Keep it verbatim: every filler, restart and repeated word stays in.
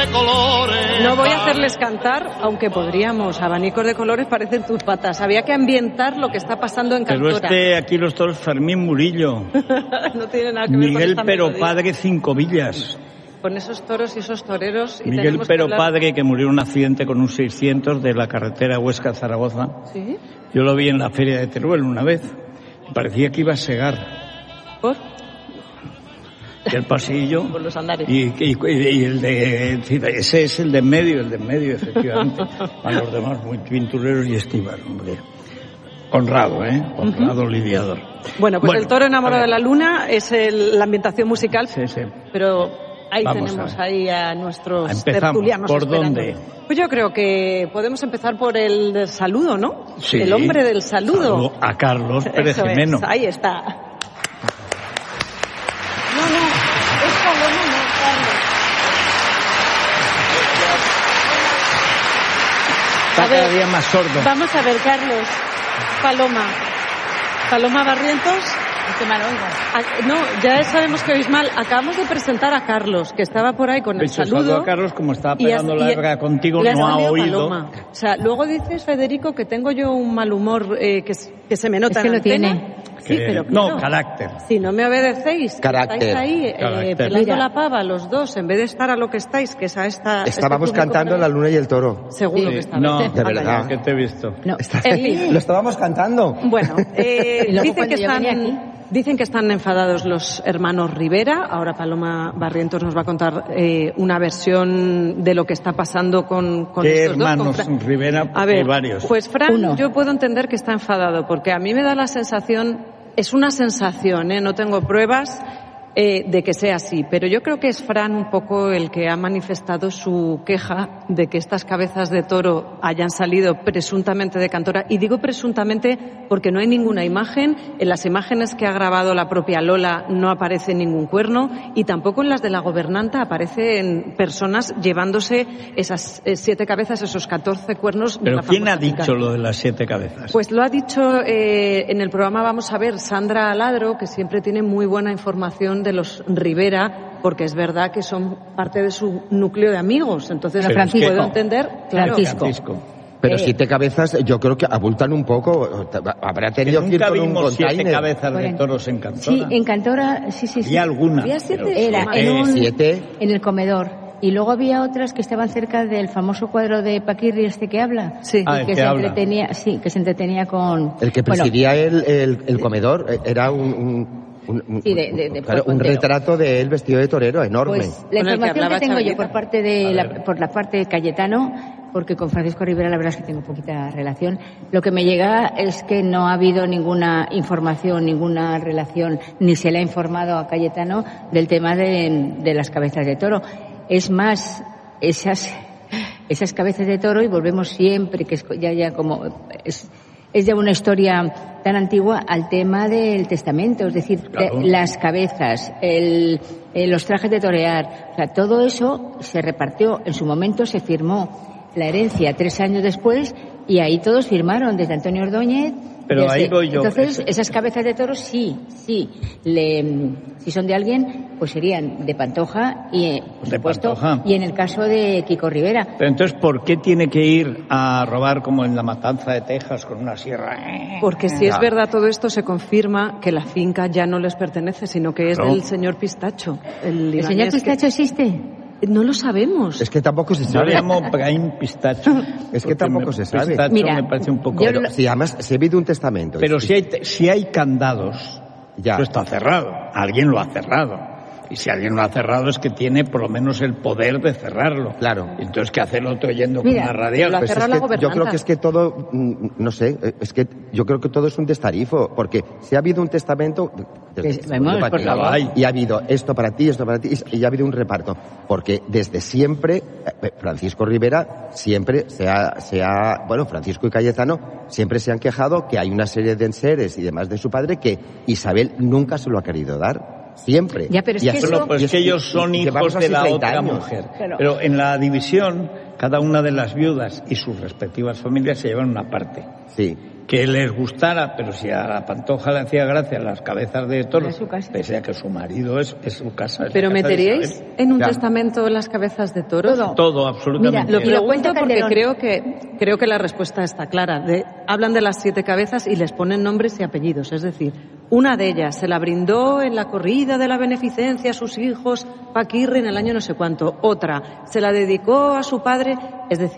colores. No voy a hacerles cantar, aunque podríamos. Abanicos de colores parecen tus patas. Había que ambientar lo que está pasando en Cantora. Pero este, aquí los toros, Fermín Murillo. No tiene nada que ver Miguel con esta Pero melodía. Padre Cinco Villas. Con esos toros y esos toreros. Y Miguel tenemos Pero que hablar... Padre, que murió en un accidente con un seiscientos de la carretera Huesca-Zaragoza. ¿Sí? Yo lo vi en la feria de Teruel una vez. Parecía que iba a segar. ¿Por? Del pasillo. Por los andares. Y, y, y el de... Ese es el de en medio, el de en medio, efectivamente. A los demás muy pintureros y esquivar, hombre. Honrado, ¿eh? Honrado uh-huh. lidiador. Bueno, pues bueno, el toro enamorado de la luna es el, la ambientación musical. Sí, sí. Pero ahí Vamos tenemos a ahí a nuestros Empezamos. tertulianos ¿Por esperando. dónde? Pues yo creo que podemos empezar por el del saludo, ¿no? Sí. El hombre del saludo. Saludo a Carlos Pérez Eso Jimeno. Es, ahí está. No, no, es Paloma, no, Carlos. Está A ver, cada día más sordo. Vamos a ver, Carlos. Paloma. Paloma Barrientos. Que mal oigo. Ah, no, ya sabemos que oís mal. Acabamos de presentar a Carlos, que estaba por ahí con De el hecho, saludo. saludo a Carlos, como estaba pegando y- la y- verga contigo, le no ha salido oído. Paloma. O sea, luego dices, Federico, que tengo yo un mal humor eh, que, s- que se me nota Es que en lo antena. tiene. Sí, Que- pero no, claro, carácter. si no me obedecéis, que Carácter. estáis ahí eh, Carácter. pelando Mira. la pava los dos, en vez de estar a lo que estáis, que es a esta... Estábamos este público cantando La maravilloso. luna y el toro. Seguro Sí, que estáis. no, De verdad. que te he visto. No. Está- En fin. Lo estábamos cantando. Bueno, eh, Y luego dicen, cuando que yo venía están, dicen que están enfadados los hermanos Rivera. Ahora Paloma Barrientos nos va a contar eh, una versión de lo que está pasando con, con ¿Qué estos dos. hermanos con Fra- Rivera? A Porque ver, hay varios. pues Fran, Uno. yo puedo entender que está enfadado, porque a mí me da la sensación, es una sensación, ¿eh? No tengo pruebas, eh, de que sea así, pero yo creo que es Fran un poco el que ha manifestado su queja de que estas cabezas de toro hayan salido presuntamente de Cantora, y digo presuntamente porque no hay ninguna imagen, en las imágenes que ha grabado la propia Lola no aparece ningún cuerno, y tampoco en las de la gobernanta aparecen personas llevándose esas eh, siete cabezas, esos catorce cuernos. de ¿Pero la quién ha famosa dicho pica. lo de las siete cabezas? Pues lo ha dicho eh, en el programa, vamos a ver, Sandra Aladro, que siempre tiene muy buena información de los Rivera, porque es verdad que son parte de su núcleo de amigos. Entonces, Pero Francisco. puedo entender, claro. Francisco. Francisco. Pero Eh, siete cabezas yo creo que abultan un poco. Habrá Que tenido que ir nunca con un vimos siete container. cabezas de Bueno. toros en Cantora. Sí, en Cantora, sí, sí, sí. Y alguna. Había siete. pero- Era Siete. en, un, Siete. en el comedor. Y luego había otras que estaban cerca del famoso cuadro de Paquirri, este que habla. Sí. Ah, Y el que que se habla. entretenía, sí, que se entretenía con... El que Bueno, presidía el, el, el comedor eh, era un, un, un- un- Sí, de- de- de claro, un Pontero. retrato de él vestido de torero enorme. Pues la Con el que información que, hablaba tengo yo Chavita. por parte de A la, ver. por la parte de Cayetano, porque con Francisco Rivera la verdad es que tengo poquita relación, lo que me llega es que no ha habido ninguna información, ninguna relación, ni se le ha informado a Cayetano del tema de, de las cabezas de toro. Es más, esas esas cabezas de toro, y volvemos siempre, que es ya ya como es, es ya una historia tan antigua, al tema del testamento, es decir, Claro. de- las cabezas, el, eh, los trajes de torear, o sea, todo eso se repartió, en su momento se firmó la herencia tres años después, y ahí todos firmaron, desde Antonio Ordóñez. Pero desde- ahí voy yo. Entonces, Eso- esas cabezas de toros sí, sí, le, si son de alguien, pues serían de Pantoja, y eh, por De supuesto, Pantoja. y en el caso de Kiko Rivera. Pero entonces, ¿por qué tiene que ir a robar como en la matanza de Texas con una sierra? Porque si es Ya. verdad todo esto, se confirma que la finca ya no les pertenece, sino que es Claro. del señor Pistacho. El, ¿El señor libanés que- Pistacho existe? No lo sabemos. Es que tampoco se Yo sabe. le llamo Brahim Pistacho. Es que porque tampoco me- se sabe. Pistacho Mira, me parece un poco... yo Pero lo- si además se ha habido un testamento. Pero Y- si hay, te- si hay candados, Ya. eso está cerrado. Alguien lo ha cerrado. Y si alguien lo ha cerrado es que tiene por lo menos el poder de cerrarlo. Claro. Y entonces, ¿qué hace el otro yendo Mira, con una radial? lo ha Pues es cerrado la que yo gobernanza. creo que es que todo, mm, no sé, eh, es que yo creo que todo es un destarifo, porque si ha habido un testamento, Pues, desde- vamos, para por ti, favor. y ha habido esto para ti, esto para ti, y ha habido un reparto, porque desde siempre eh, Francisco Rivera siempre se ha, se ha, bueno, Francisco y Cayetano siempre se han quejado que hay una serie de enseres y demás de su padre que Isabel nunca se lo ha querido dar. Siempre. Ya, pero es Y que así- eso- Bueno, pues y es que ellos son y hijos llevamos de así la treinta otra años. mujer. Claro. Pero en la división, cada una de las viudas y sus respectivas familias se llevan una parte. Sí. Que les gustara, pero si a la Pantoja le hacía gracia las cabezas de toros, Es su casa. pese a que su marido es, es su casa. Es ¿Pero la casa de meteríais Isabel. en un Ya. testamento las cabezas de toros? Todo. Todo, absolutamente. Mira, Lo Y lo pregunto cuenta porque Calderón. creo que creo que la respuesta está clara. De- hablan de las siete cabezas y les ponen nombres y apellidos. Es decir, una de ellas se la brindó en la corrida de la beneficencia a sus hijos Paquirri en el año no sé cuánto. Otra se la dedicó a su padre. Es decir,